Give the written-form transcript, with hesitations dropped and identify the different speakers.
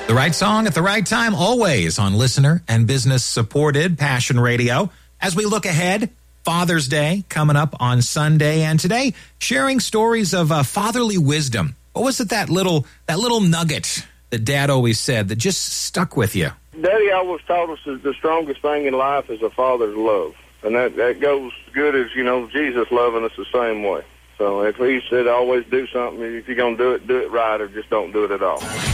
Speaker 1: The right song at the right time, always on listener and business supported Passion Radio. As we look ahead, Father's Day coming up on Sunday, and today sharing stories of fatherly wisdom. What was it, that little nugget that Dad always said that just stuck with you?
Speaker 2: Daddy always taught us that the strongest thing in life is a father's love, and that goes good as, Jesus loving us the same way. So if he said always do something, if you're going to do it right, or just don't do it at all.